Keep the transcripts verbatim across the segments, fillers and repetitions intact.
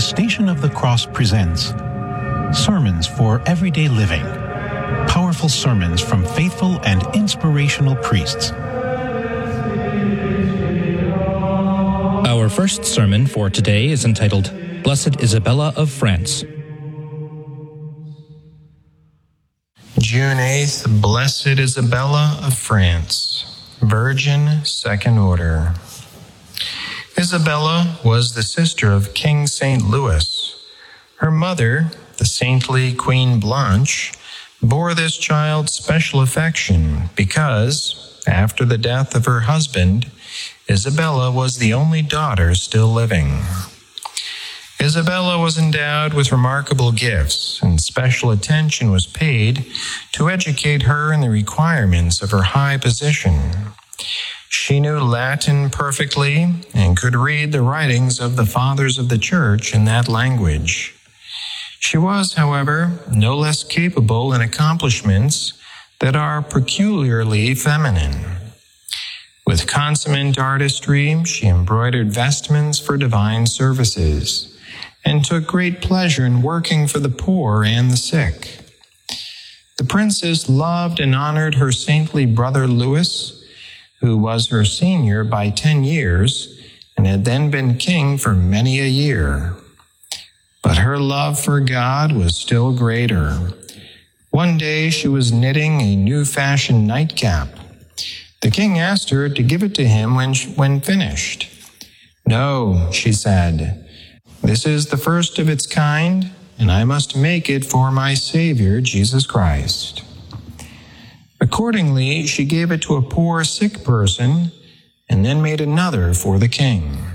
Station of the Cross presents Sermons for Everyday Living. Powerful sermons from faithful and inspirational priests. Our first sermon for today is entitled, Blessed Isabella of France. June eighth, Blessed Isabella of France, Virgin, Second Order. Isabella was the sister of King Saint Louis. Her mother, the saintly Queen Blanche, bore this child special affection because, after the death of her husband, Isabella was the only daughter still living. Isabella was endowed with remarkable gifts, and special attention was paid to educate her in the requirements of her high position. She knew Latin perfectly and could read the writings of the fathers of the church in that language. She was, however, no less capable in accomplishments that are peculiarly feminine. With consummate artistry, she embroidered vestments for divine services and took great pleasure in working for the poor and the sick. The princess loved and honored her saintly brother Louis, who was her senior by ten years and had then been king for many a year. But her love for God was still greater. One day she was knitting a new-fashioned nightcap. The king asked her to give it to him when, she, when finished. "No," she said, "this is the first of its kind, and I must make it for my Savior, Jesus Christ." Accordingly, she gave it to a poor sick person and then made another for the king.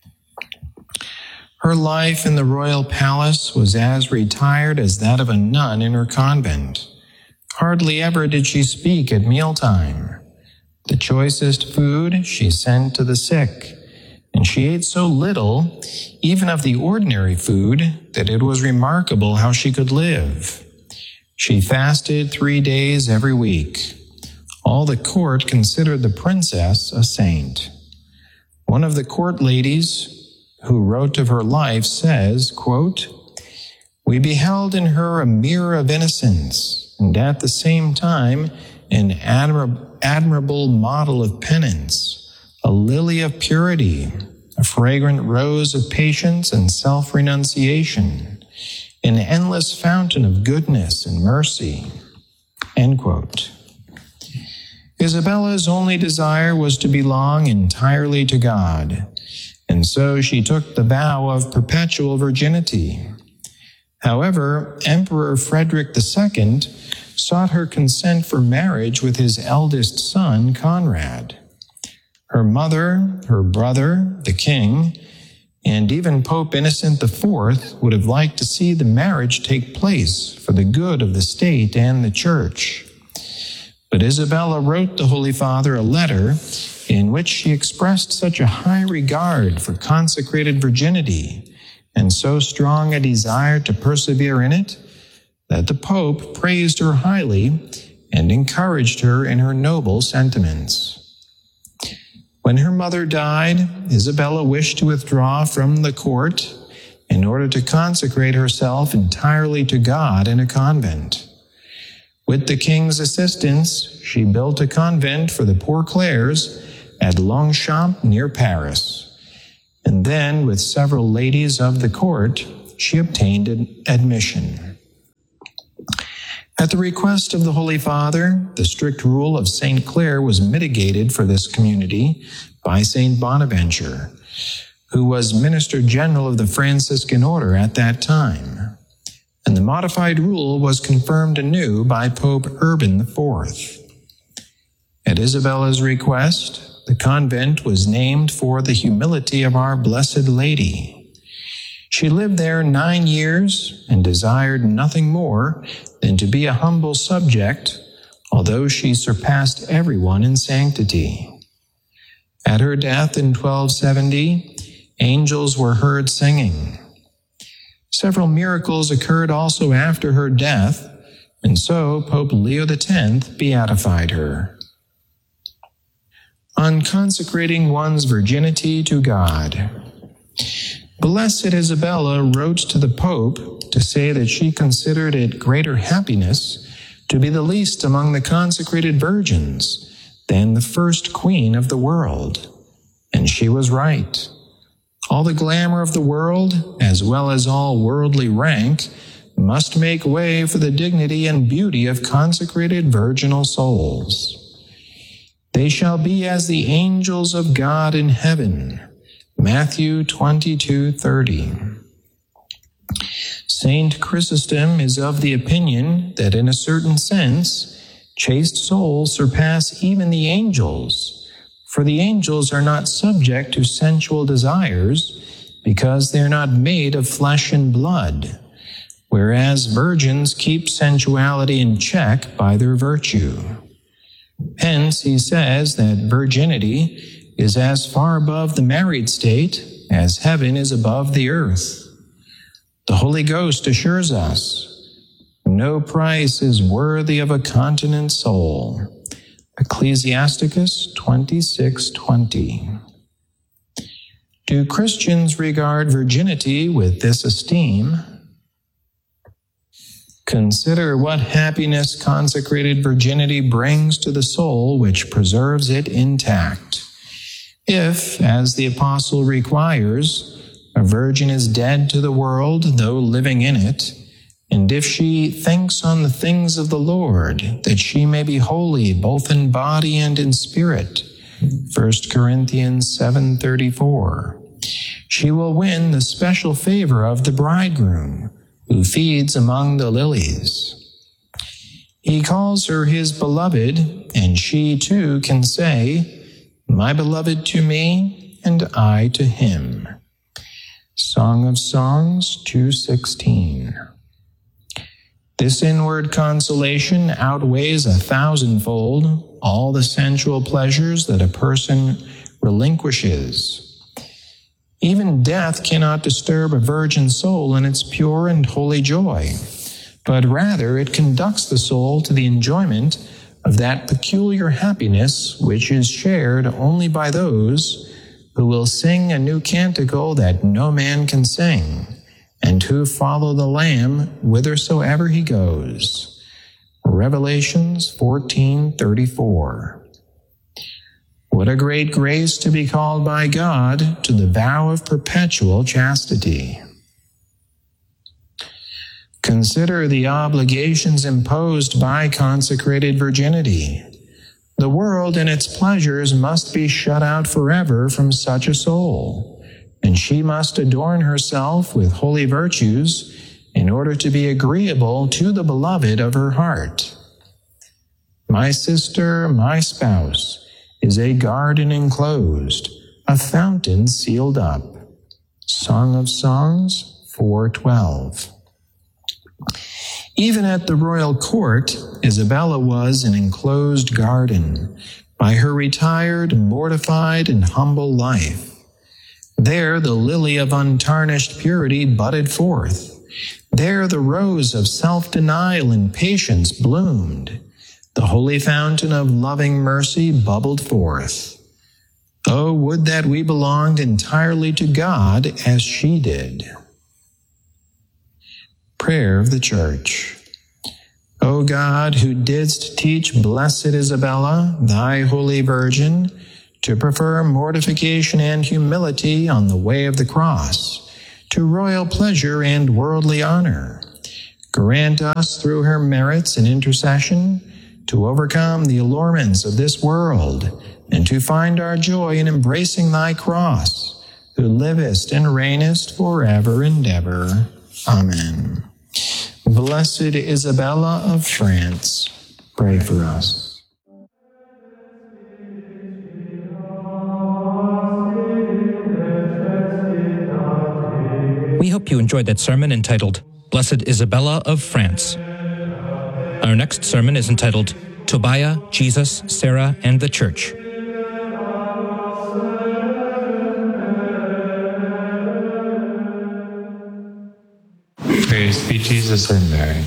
Her life in the royal palace was as retired as that of a nun in her convent. Hardly ever did she speak at mealtime. The choicest food she sent to the sick, and she ate so little, even of the ordinary food, that it was remarkable how she could live. She fasted three days every week. All the court considered the princess a saint. One of the court ladies who wrote of her life says, quote, "We beheld in her a mirror of innocence, and at the same time an admir- admirable model of penance, a lily of purity, a fragrant rose of patience and self-renunciation, an endless fountain of goodness and mercy." End quote. Isabella's only desire was to belong entirely to God, and so she took the vow of perpetual virginity. However, Emperor Frederick the Second sought her consent for marriage with his eldest son, Conrad. Her mother, her brother, the king, and even Pope Innocent the Fourth would have liked to see the marriage take place for the good of the state and the church. But Isabella wrote the Holy Father a letter in which she expressed such a high regard for consecrated virginity and so strong a desire to persevere in it that the Pope praised her highly and encouraged her in her noble sentiments. When her mother died, Isabella wished to withdraw from the court in order to consecrate herself entirely to God in a convent. With the king's assistance, she built a convent for the Poor Clares at Longchamp near Paris. And then, with several ladies of the court, she obtained admission. At the request of the Holy Father, the strict rule of Saint Clare was mitigated for this community by Saint Bonaventure, who was Minister General of the Franciscan Order at that time. And the modified rule was confirmed anew by Pope Urban the Fourth. At Isabella's request, the convent was named for the humility of Our Blessed Lady. She lived there nine years and desired nothing more than to be a humble subject, although she surpassed everyone in sanctity. At her death in twelve seventy, angels were heard singing. Several miracles occurred also after her death, and so Pope Leo the Tenth beatified her. On consecrating one's virginity to God. Blessed Isabella wrote to the Pope to say that she considered it greater happiness to be the least among the consecrated virgins than the first queen of the world. And she was right. All the glamour of the world, as well as all worldly rank, must make way for the dignity and beauty of consecrated virginal souls. They shall be as the angels of God in heaven. Matthew twenty-two thirty. Saint Chrysostom is of the opinion that in a certain sense, chaste souls surpass even the angels, for the angels are not subject to sensual desires because they are not made of flesh and blood, whereas virgins keep sensuality in check by their virtue. Hence, he says that virginity is as far above the married state as heaven is above the earth. The Holy Ghost assures us, no price is worthy of a continent soul. Ecclesiasticus twenty-six twenty. Do Christians regard virginity with this esteem? Consider what happiness consecrated virginity brings to the soul, which preserves it intact. If, as the apostle requires, a virgin is dead to the world, though living in it, and if she thinks on the things of the Lord, that she may be holy both in body and in spirit, First Corinthians seven thirty-four, she will win the special favor of the bridegroom, who feeds among the lilies. He calls her his beloved, and she too can say, my beloved to me, and I to him. Song of Songs two sixteen. This inward consolation outweighs a thousandfold all the sensual pleasures that a person relinquishes. Even death cannot disturb a virgin soul in its pure and holy joy, but rather it conducts the soul to the enjoyment of that peculiar happiness which is shared only by those who will sing a new canticle that no man can sing, and who follow the Lamb whithersoever he goes. Revelations fourteen thirty-four. What a great grace to be called by God to the vow of perpetual chastity. Consider the obligations imposed by consecrated virginity. The world and its pleasures must be shut out forever from such a soul, and she must adorn herself with holy virtues in order to be agreeable to the beloved of her heart. My sister, my spouse, is a garden enclosed, a fountain sealed up. Song of Songs four twelve. Even at the royal court, Isabella was an enclosed garden by her retired, mortified, and humble life. There the lily of untarnished purity budded forth. There the rose of self-denial and patience bloomed. The holy fountain of loving mercy bubbled forth. Oh, would that we belonged entirely to God as she did. Prayer of the Church. O God, who didst teach Blessed Isabella, thy holy Virgin, to prefer mortification and humility on the way of the cross, to royal pleasure and worldly honor, grant us through her merits and intercession to overcome the allurements of this world and to find our joy in embracing thy cross, who livest and reignest forever and ever. Amen. Blessed Isabella of France, pray for us. We hope you enjoyed that sermon entitled, Blessed Isabella of France. Our next sermon is entitled, Tobiah, Jesus, Sarah, and the Church. Praise be Jesus and Mary.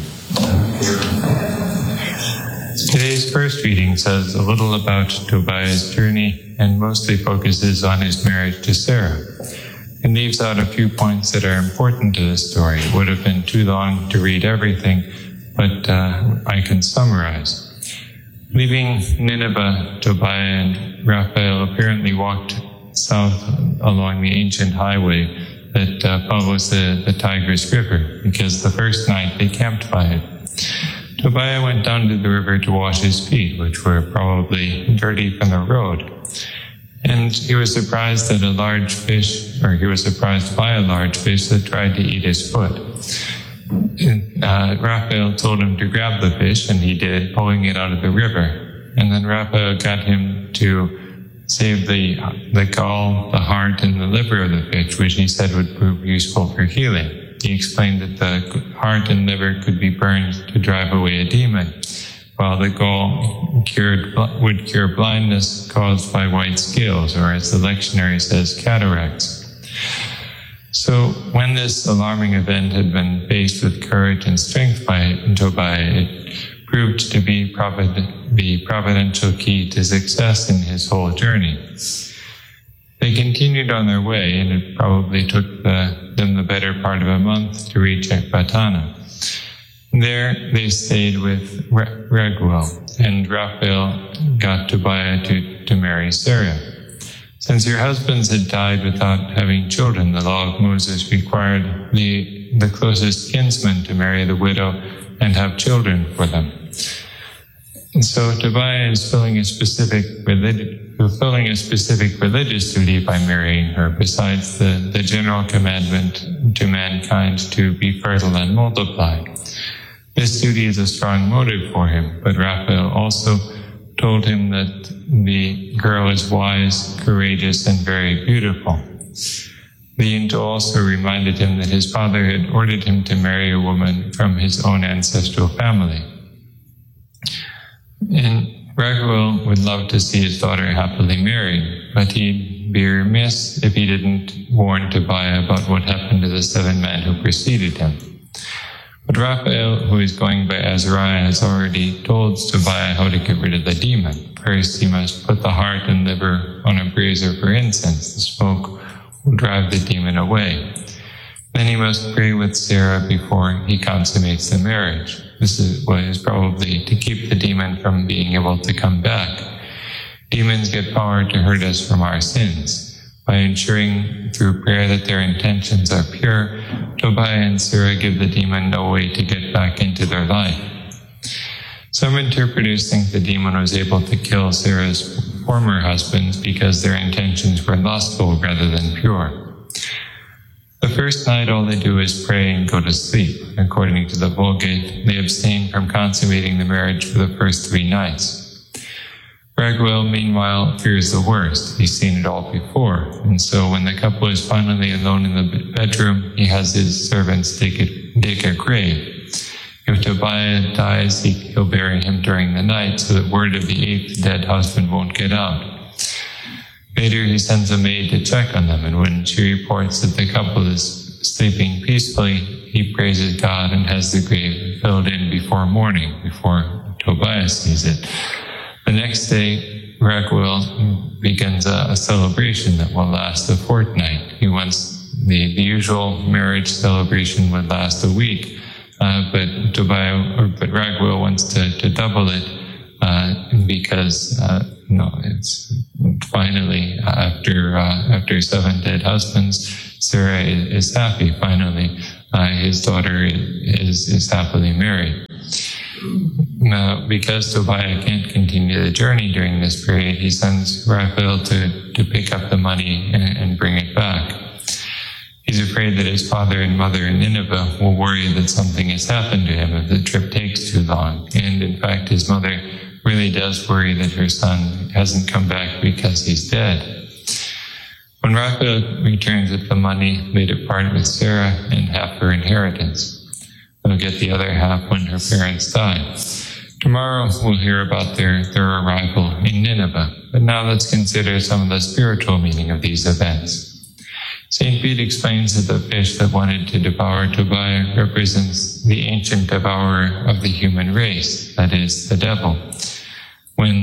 Today's first reading says a little about Tobiah's journey and mostly focuses on his marriage to Sarah. It leaves out a few points that are important to the story. It would have been too long to read everything, but uh, I can summarize. Leaving Nineveh, Tobiah and Raphael apparently walked south along the ancient highway that uh, follows the, the Tigris River, because the first night they camped by it. Tobiah went down to the river to wash his feet, which were probably dirty from the road. And he was surprised that a large fish, or he was surprised by a large fish that tried to eat his foot. And, uh, Raphael told him to grab the fish, and he did, pulling it out of the river. And then Raphael got him to save the the gall, the heart, and the liver of the fish, which he said would prove useful for healing. He explained that the heart and liver could be burned to drive away a demon, while the gall cured, would cure blindness caused by white scales, or as the lectionary says, cataracts. So when this alarming event had been faced with courage and strength by Tobiah, it proved to be provid- the providential key to success in his whole journey. They continued on their way, and it probably took the, them the better part of a month to reach Ecbatana. There they stayed with Re- Raguel, and Raphael got Tobiah to, to marry Sarah. Since your husbands had died without having children, the law of Moses required the, the closest kinsman to marry the widow and have children for them. And so Tobiah is filling a specific relig- fulfilling a specific religious duty by marrying her, besides the, the general commandment to mankind to be fertile and multiply. This duty is a strong motive for him, but Raphael also told him that the girl is wise, courageous, and very beautiful. The angel also reminded him that his father had ordered him to marry a woman from his own ancestral family. And Raguel would love to see his daughter happily married, but he'd be remiss if he didn't warn Tobiah about what happened to the seven men who preceded him. But Raphael, who is going by Azariah, has already told Tobiah how to get rid of the demon. First, he must put the heart and liver on a brazier for incense. The smoke will drive the demon away. Then he must pray with Sarah before he consummates the marriage. This is what is probably to keep the demon from being able to come back. Demons get power to hurt us from our sins. By ensuring through prayer that their intentions are pure, Tobiah and Sarah give the demon no way to get back into their life. Some interpreters think the demon was able to kill Sarah's former husbands because their intentions were lustful rather than pure. The first night all they do is pray and go to sleep. According to the Vulgate, they abstain from consummating the marriage for the first three nights. Raguel, meanwhile, fears the worst. He's seen it all before, and so when the couple is finally alone in the bedroom, he has his servants dig a, dig a grave. If Tobiah dies, he, he'll bury him during the night so that word of the eighth dead husband won't get out. Later, he sends a maid to check on them, and when she reports that the couple is sleeping peacefully, he praises God and has the grave filled in before morning, before Tobiah sees it. The next day, Raguel begins a, a celebration that will last a fortnight. He wants the, the usual marriage celebration would last a week, uh, but Tobiah or but Raguel wants to, to double it uh, because uh, no, it's finally after uh, after seven dead husbands, Sarah is, is happy. Finally, uh, his daughter is is happily married. Now, because Tobiah can't continue the journey during this period, he sends Raphael to, to pick up the money and, and bring it back. He's afraid that his father and mother in Nineveh will worry that something has happened to him if the trip takes too long. And in fact, his mother really does worry that her son hasn't come back because he's dead. When Raphael returns with the money, they depart with Sarah and half her inheritance. They'll get the other half when her parents die. Tomorrow we'll hear about their, their arrival in Nineveh, but now let's consider some of the spiritual meaning of these events. Saint Bede explains that the fish that wanted to devour Tobiah represents the ancient devourer of the human race, that is, the devil.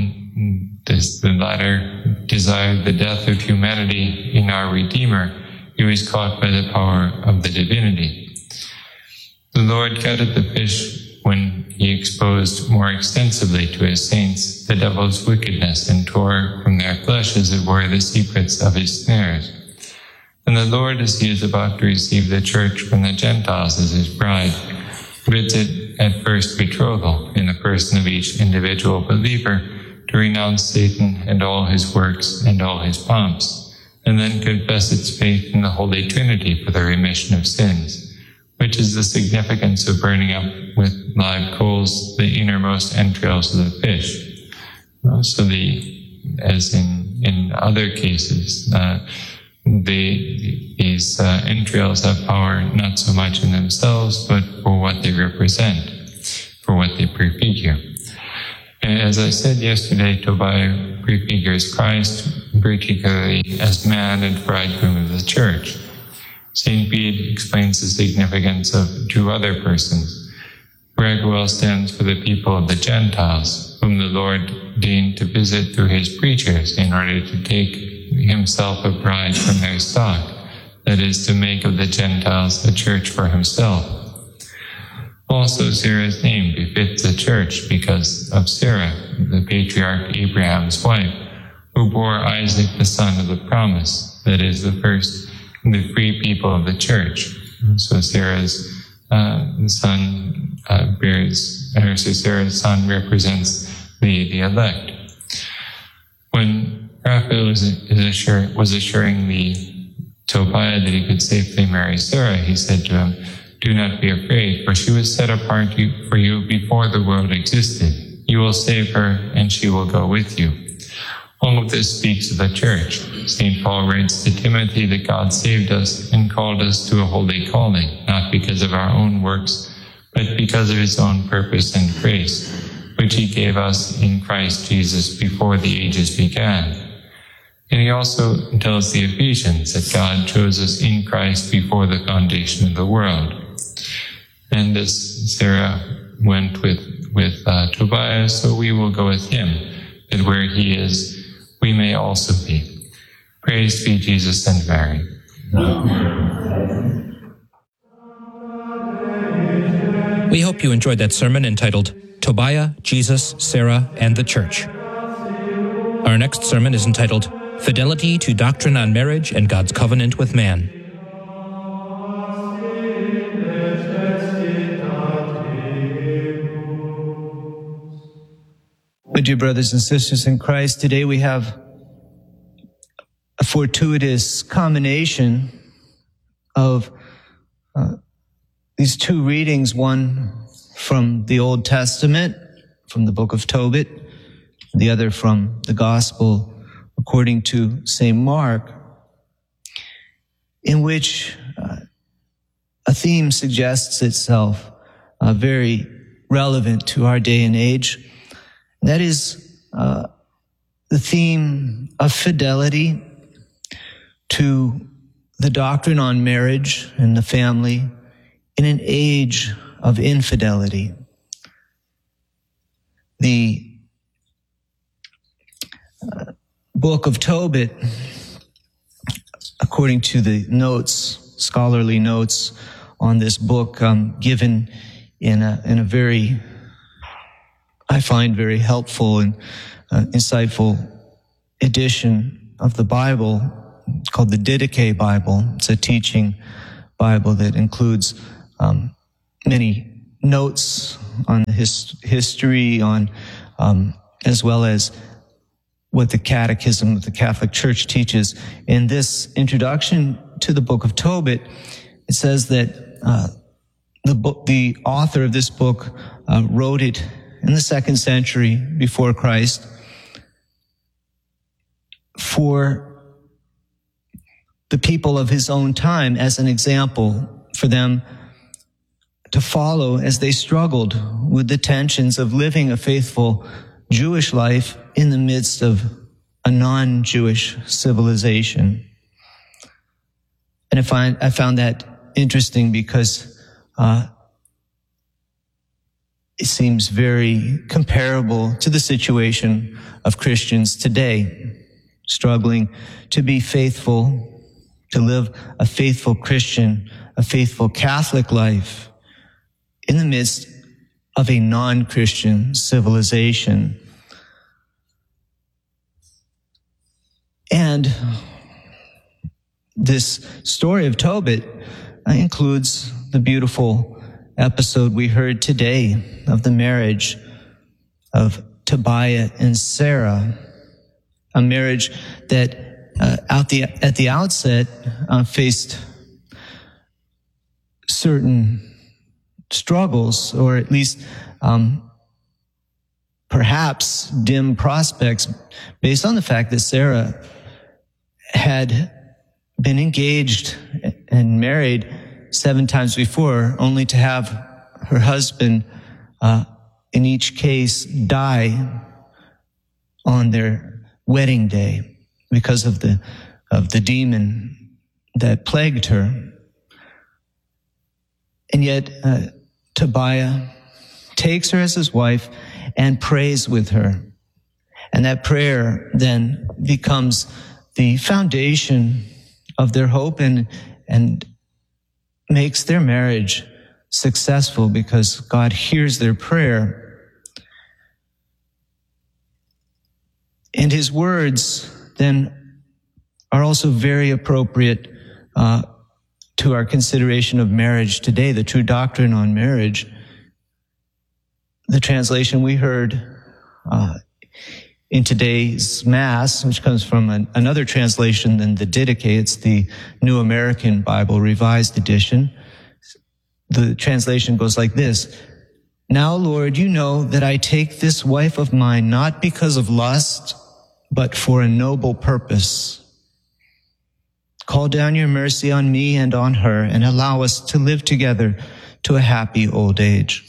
When this, the latter desired the death of humanity in our Redeemer, he was caught by the power of the divinity. The Lord gutted the fish when he exposed more extensively to his saints the devil's wickedness and tore from their flesh, as it were, the secrets of his snares. And the Lord, as he is about to receive the church from the Gentiles as his bride, bids it at first betrothal in the person of each individual believer to renounce Satan and all his works and all his pomps, and then confess its faith in the Holy Trinity for the remission of sins, which is the significance of burning up with live coals the innermost entrails of the fish. So the, as in, in other cases, uh, They, these uh, entrails have power not so much in themselves, but for what they represent, for what they prefigure. And as I said yesterday, Tobiah prefigures Christ, particularly as man and bridegroom of the church. Saint Bede explains the significance of two other persons. Raguel stands for the people of the Gentiles, whom the Lord deigned to visit through his preachers in order to take himself a bride from their stock, that is, to make of the Gentiles a church for himself. Also, Sarah's name befits the church because of Sarah, the patriarch Abraham's wife, who bore Isaac the son of the promise, that is, the first, the free people of the church. So Sarah's uh, son uh, bears, or so Sarah's son represents the, the elect. When Raphael was, assure, was assuring the Tobiah that he could safely marry Sarah, he said to him, "Do not be afraid, for she was set apart for you before the world existed. You will save her, and she will go with you." All of this speaks of the church. Saint Paul writes to Timothy that God saved us and called us to a holy calling, not because of our own works, but because of his own purpose and grace, which he gave us in Christ Jesus before the ages began. And he also tells the Ephesians that God chose us in Christ before the foundation of the world. And as Sarah went with, with uh, Tobiah, so we will go with him, that where he is, we may also be. Praise be Jesus and Mary. We hope you enjoyed that sermon entitled Tobiah, Jesus, Sarah, and the Church. Our next sermon is entitled Fidelity to Doctrine on Marriage and God's Covenant with Man. My dear brothers and sisters in Christ, today we have a fortuitous combination of uh, these two readings, one from the Old Testament, from the book of Tobit, the other from the Gospel according to Saint Mark, in which uh, a theme suggests itself uh, very relevant to our day and age. And that is uh, the theme of fidelity to the doctrine on marriage and the family in an age of infidelity. The uh, book of Tobit, according to the notes, scholarly notes on this book, um, given in a, in a very, I find very helpful and uh, insightful edition of the Bible called the Didache Bible. It's a teaching Bible that includes um, many notes on his, history, on um, as well as what the Catechism of the Catholic Church teaches. In this introduction to the book of Tobit, it says that uh, the book, the author of this book uh, wrote it in the second century before Christ for the people of his own time as an example for them to follow as they struggled with the tensions of living a faithful Jewish life in the midst of a non-Jewish civilization. And I find, I found that interesting because uh, it seems very comparable to the situation of Christians today, struggling to be faithful to live a faithful Christian, a faithful Catholic life in the midst of a non-Christian civilization. And this story of Tobit includes the beautiful episode we heard today of the marriage of Tobiah and Sarah, a marriage that uh, out the, at the outset uh, faced certain struggles, or at least um, perhaps dim prospects, based on the fact that Sarah had been engaged and married seven times before, only to have her husband, uh, in each case, die on their wedding day because of the of the demon that plagued her. And yet, uh, Tobiah takes her as his wife and prays with her. And that prayer then becomes the foundation of their hope and, and makes their marriage successful because God hears their prayer. And his words then are also very appropriate uh, to our consideration of marriage today, the true doctrine on marriage. The translation we heard uh, in today's Mass, which comes from an, another translation than the Didache, it's the New American Bible, Revised Edition. The translation goes like this: "Now, Lord, you know that I take this wife of mine not because of lust, but for a noble purpose. Call down your mercy on me and on her, and allow us to live together to a happy old age."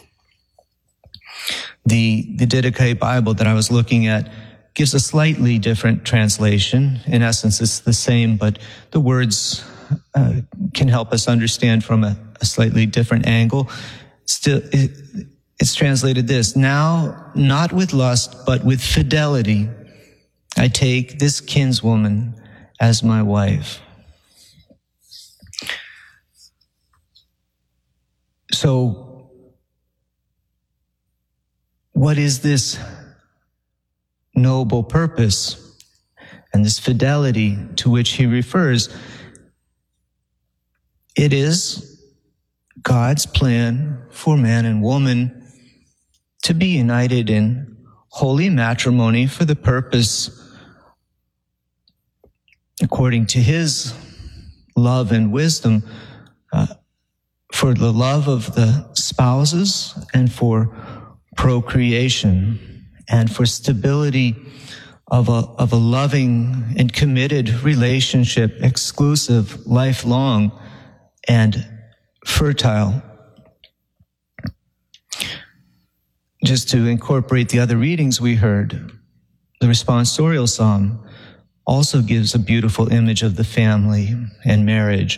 The, the Didache Bible that I was looking at gives a slightly different translation. In essence, it's the same, but the words uh, can help us understand from a, a slightly different angle. Still, it, it's translated this: "Now, not with lust, but with fidelity, I take this kinswoman as my wife." So, what is this noble purpose and this fidelity to which he refers? It is God's plan for man and woman to be united in holy matrimony for the purpose, according to his love and wisdom, uh, for the love of the spouses and for procreation and for stability of a, of a loving and committed relationship, exclusive, lifelong, and fertile. Just to incorporate the other readings we heard, the responsorial psalm also gives a beautiful image of the family and marriage.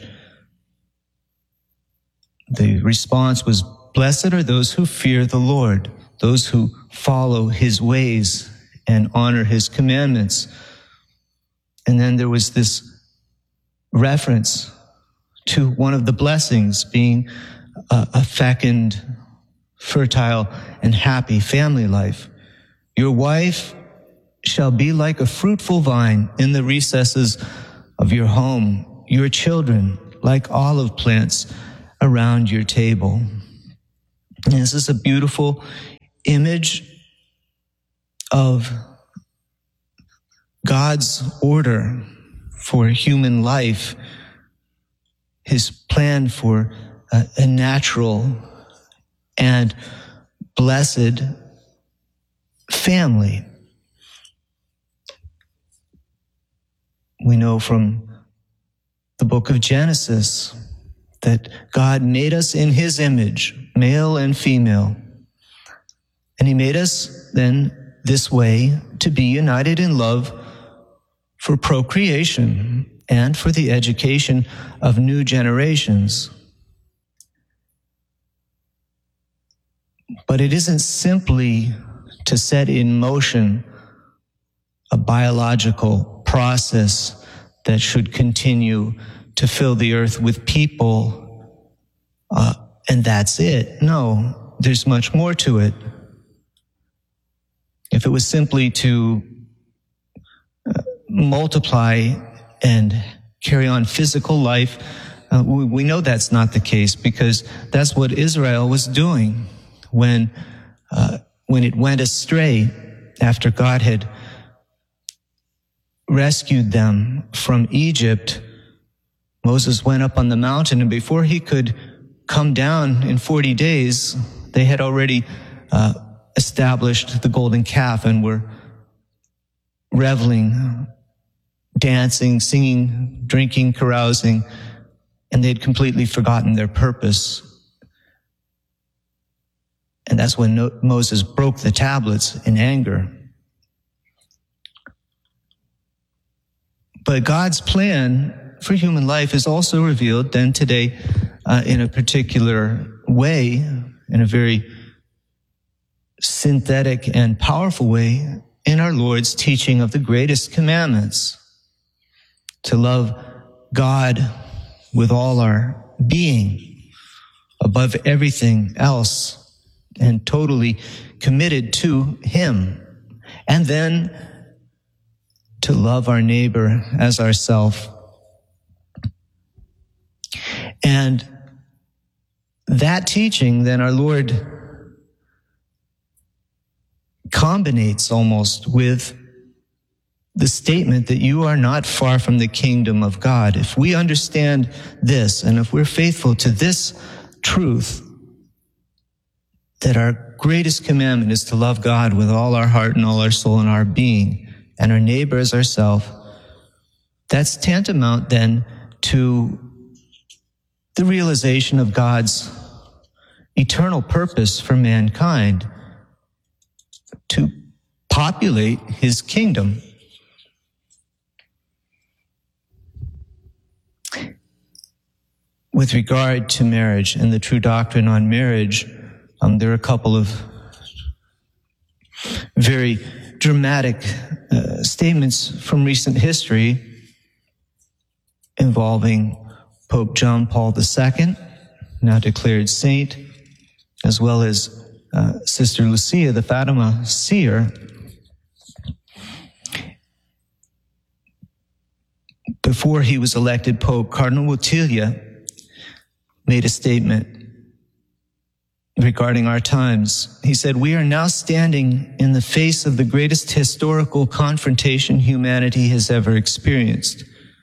The response was, "Blessed are those who fear the Lord, those who follow his ways and honor his commandments." And then there was this reference to one of the blessings being a, a fecund, fertile, and happy family life. "Your wife shall be like a fruitful vine in the recesses of your home, your children like olive plants around your table." And this is a beautiful image of God's order for human life, his plan for a, a natural and blessed family. We know from the book of Genesis that God made us in his image, male and female. And he made us then this way to be united in love for procreation and for the education of new generations. But it isn't simply to set in motion a biological process that should continue to fill the earth with people, uh, and that's it. No, there's much more to it. If it was simply to uh, multiply and carry on physical life, uh, we, we know that's not the case, because that's what Israel was doing when uh, when it went astray after God had rescued them from Egypt. Moses went up on the mountain, and before he could come down in forty days, they had already uh, established the golden calf and were reveling, dancing, singing, drinking, carousing, and they had completely forgotten their purpose. And that's when no- Moses broke the tablets in anger. But God's plan for human life is also revealed then today uh, in a particular way, in a very synthetic and powerful way, in our Lord's teaching of the greatest commandments: to love God with all our being, above everything else, and totally committed to Him, and then to love our neighbor as ourself. And that teaching, then, our Lord combinates almost with the statement that you are not far from the kingdom of God. If we understand this, and if we're faithful to this truth, that our greatest commandment is to love God with all our heart and all our soul and our being, and our neighbor as ourselves, that's tantamount then to the realization of God's eternal purpose for mankind, to populate His kingdom. With regard to marriage and the true doctrine on marriage, um, there are a couple of very dramatic uh, statements from recent history involving Pope John Paul the Second, now declared saint, as well as uh, Sister Lucia, the Fatima seer. Before he was elected Pope, Cardinal Wojtyla made a statement regarding our times. He said, "We are now standing in the face of the greatest historical confrontation humanity has ever experienced.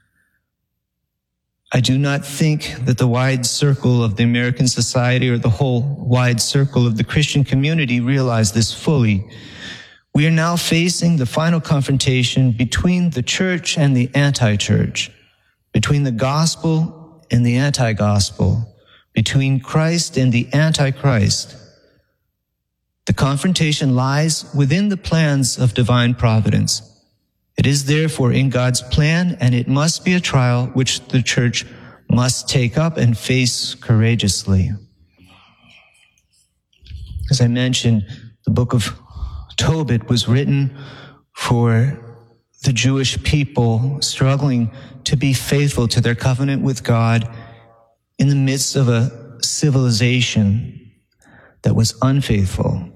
I do not think that the wide circle of the American society or the whole wide circle of the Christian community realize this fully. We are now facing the final confrontation between the church and the anti-church, between the gospel and the anti-gospel, between Christ and the antichrist. The confrontation lies within the plans of divine providence. It is therefore in God's plan, and it must be a trial which the church must take up and face courageously." As I mentioned, the book of Tobit was written for the Jewish people struggling to be faithful to their covenant with God in the midst of a civilization that was unfaithful.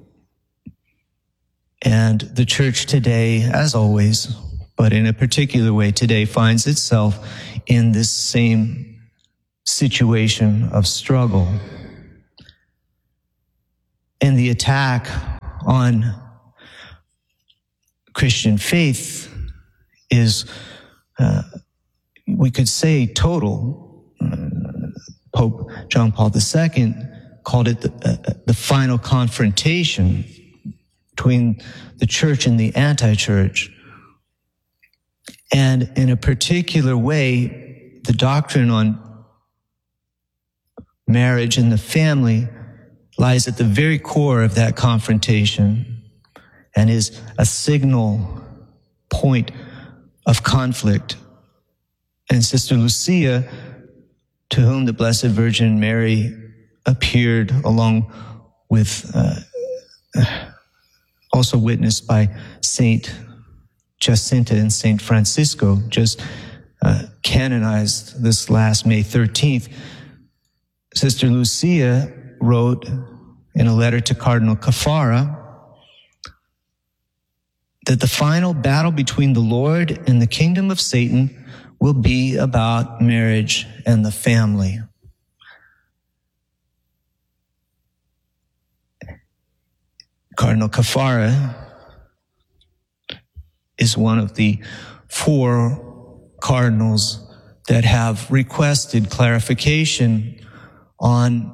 And the church today, as always, but in a particular way today, finds itself in this same situation of struggle. And the attack on Christian faith is, uh, we could say, total. Uh, Pope John Paul the Second called it the, uh, the final confrontation between the church and the anti-church. And in a particular way, the doctrine on marriage and the family lies at the very core of that confrontation and is a signal point of conflict. And Sister Lucia, to whom the Blessed Virgin Mary appeared along with, uh, also witnessed by Saint Jacinta and Saint Francisco, just uh, canonized this last May thirteenth, Sister Lucia wrote in a letter to Cardinal Caffarra that the final battle between the Lord and the kingdom of Satan will be about marriage and the family. Cardinal Caffarra is one of the four cardinals that have requested clarification on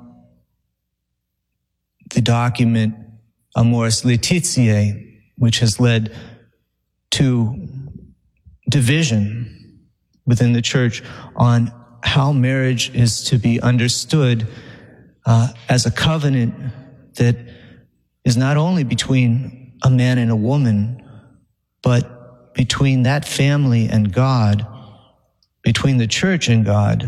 the document Amoris Laetitia, which has led to division within the church on how marriage is to be understood uh, as a covenant that is not only between a man and a woman, but between that family and God, between the church and God.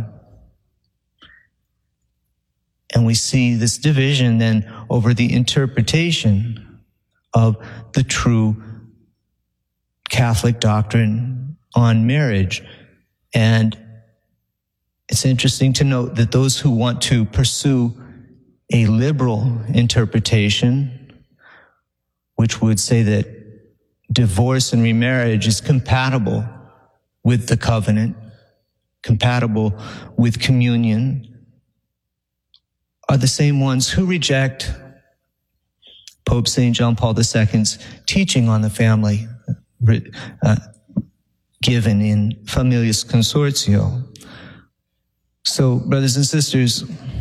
And we see this division then over the interpretation of the true Catholic doctrine on marriage. And it's interesting to note that those who want to pursue a liberal interpretation, which would say that divorce and remarriage is compatible with the covenant, compatible with communion, are the same ones who reject Pope Saint John Paul the Second's teaching on the family uh, given in Familias Consortio. So, brothers and sisters,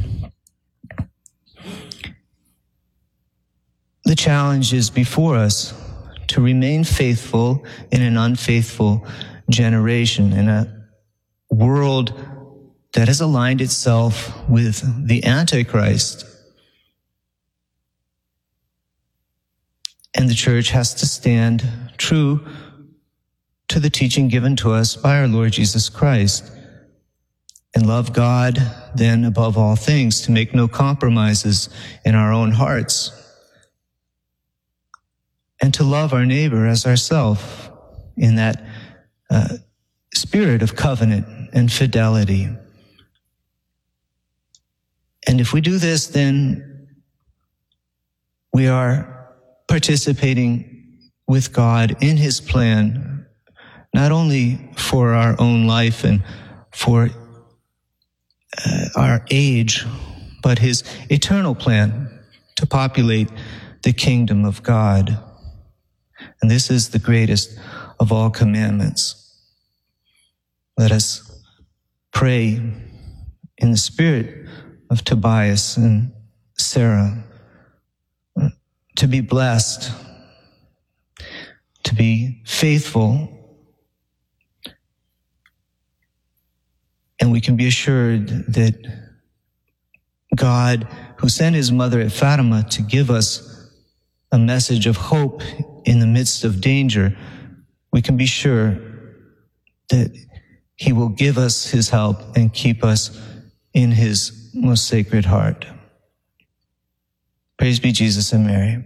the challenge is before us to remain faithful in an unfaithful generation, in a world that has aligned itself with the Antichrist. And the church has to stand true to the teaching given to us by our Lord Jesus Christ, and love God then above all things, to make no compromises in our own hearts, and to love our neighbor as ourselves in that uh, spirit of covenant and fidelity. And if we do this, then we are participating with God in his plan, not only for our own life and for uh, our age, but his eternal plan to populate the kingdom of God. And this is the greatest of all commandments. Let us pray in the spirit of Tobias and Sarah to be blessed, to be faithful, and we can be assured that God, who sent his mother at Fatima to give us a message of hope in the midst of danger, we can be sure that he will give us his help and keep us in his most sacred heart. Praise be Jesus and Mary.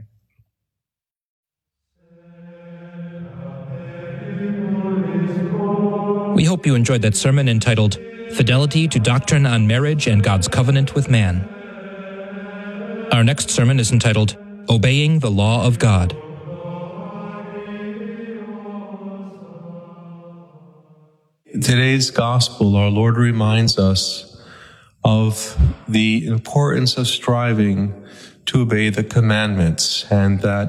We hope you enjoyed that sermon entitled Fidelity to Doctrine on Marriage and God's Covenant with Man. Our next sermon is entitled Obeying the Law of God. In today's gospel, our Lord reminds us of the importance of striving to obey the commandments, and that